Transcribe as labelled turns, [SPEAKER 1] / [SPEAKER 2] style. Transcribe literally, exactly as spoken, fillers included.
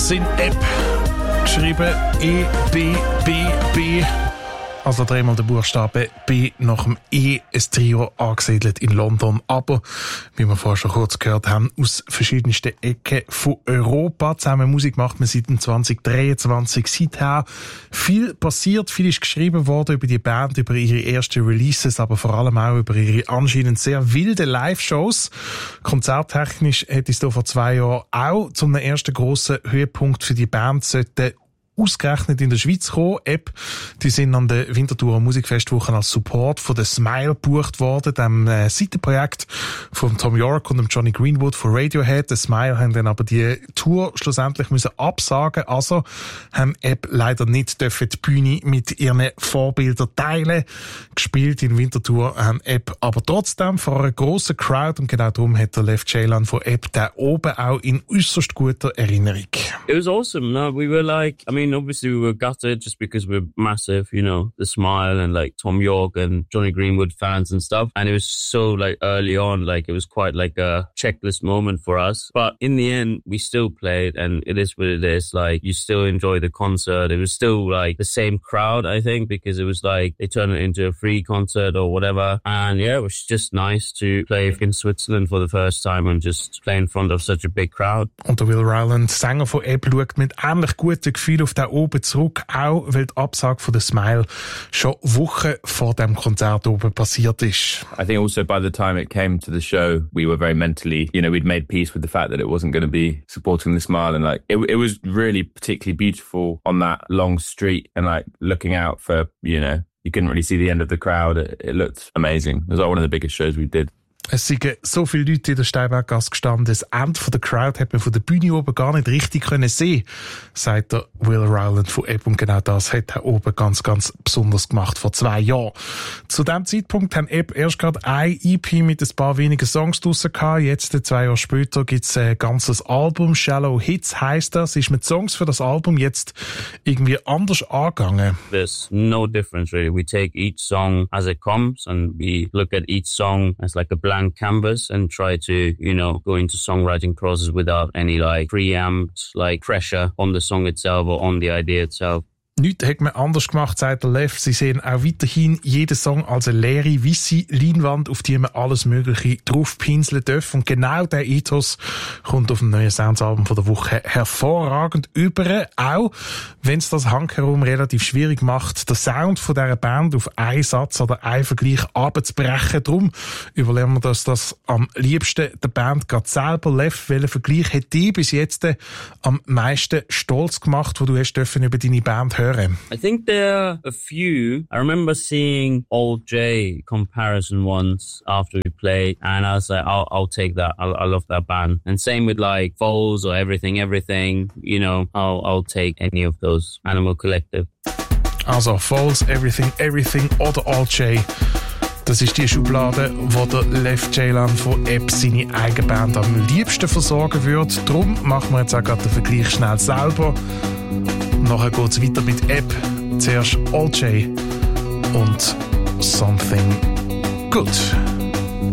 [SPEAKER 1] sind Ebb. Geschrieben E B B B. Also dreimal der Buchstabe B nach dem E, ein Trio angesiedelt in London, aber, wie wir vorher schon kurz gehört haben, aus verschiedensten Ecken von Europa. Zusammen Musik macht man seit dem zwanzig dreiundzwanzig. Seither viel passiert, viel ist geschrieben worden über die Band, über ihre ersten Releases, aber vor allem auch über ihre anscheinend sehr wilden Live-Shows. Konzerttechnisch hätte es da vor zwei Jahren auch zum ersten grossen Höhepunkt für die Band sollten ausgerechnet in der Schweiz gekommen. Ebb, die sind an der Winterthurer Musikfestwoche als Support von der Smile gebucht worden, dem äh, Seitenprojekt von Tom York und dem Johnny Greenwood von Radiohead. Der Smile haben dann aber die Tour schlussendlich müssen absagen, also haben Ebb leider nicht dürfen die Bühne mit ihren Vorbildern teilen. Gespielt in Winterthur haben Ebb aber trotzdem vor einer grossen Crowd, und genau darum hat der Lev Ceylan von Ebb da oben auch in äußerst guter Erinnerung.
[SPEAKER 2] It was awesome. No, we were like, I mean, obviously we were gutted just because we're massive, you know, the Smile and like Tom York and Johnny Greenwood fans and stuff. And it was so like early on, like it was quite like a checklist moment for us. But in the end, we still played, and it is what it is. Like you still enjoy the concert. It was still like the same crowd, I think, because it was like they turned it into a free concert or whatever. And yeah, it was just nice to play in Switzerland for the first time and just play in front of such a big crowd.
[SPEAKER 1] Und der Will Rowland, Sänger von Ebb, schaut mit ähnlich guten Gefühlen auf den oben zurück, auch weil die Absage von der Smile schon Wochen vor dem Konzert oben passiert ist.
[SPEAKER 3] I think also by the time it came to the show, we were very mentally, you know, we'd made peace with the fact that it wasn't going to be supporting the Smile, and like it, it was really particularly beautiful on that long street, and like looking out for, you know, you couldn't really see the end of the crowd. It, it looked amazing. It was like one of the biggest shows we did.
[SPEAKER 1] Es sind so viele Leute in der Steinberggasse gestanden, das Ende von der Crowd hat man von der Bühne oben gar nicht richtig können sehen, sagt der Will Rowland von Ebb, und genau das hat er oben ganz, ganz besonders gemacht vor zwei Jahren. Zu dem Zeitpunkt haben Ebb erst gerade ein E P mit ein paar wenigen Songs draussen gehabt. Jetzt, zwei Jahre später, gibt's ein ganzes Album. Shallow Hits heisst das. Ist mit Songs für das Album jetzt irgendwie anders angegangen?
[SPEAKER 2] There's no difference really. We take each song as it comes, and we look at each song as like a blank canvas and try to, you know, go into songwriting process without any like preempt like pressure on the song itself or on the idea itself.
[SPEAKER 1] Nichts hat man anders gemacht, sagt der Lev. Sie sehen auch weiterhin jeden Song als eine leere, weisse Leinwand, auf die man alles Mögliche draufpinseln darf. Und genau der Ethos kommt auf dem neuen Sounds-Album von der Woche hervorragend über. Auch wenn es das Handherum relativ schwierig macht, den Sound von dieser Band auf einen Satz oder einen Vergleich abzubrechen. Darum überlegen wir uns das am liebsten der Band gerade selber. Lev, welchen Vergleich hat dich bis jetzt am meisten stolz gemacht, wo du hast dürfen über deine Band hören?
[SPEAKER 2] I think there are a few. I remember seeing Old J comparison once after we played, and I was like, I'll, I'll take that. I, I love that band. And same with like Foals or Everything, Everything. You know, I'll, I'll take any of those. Animal Collective.
[SPEAKER 1] Also Foals, Everything, Everything oder Old J. Das ist die Schublade, wo der Lev Ceylan von Ebb seine eigene Band am liebsten versorgen würde. Darum machen wir jetzt auch gerade den Vergleich schnell selber. Nachher geht's weiter mit Ebb. Zuerst Old J und Something Good.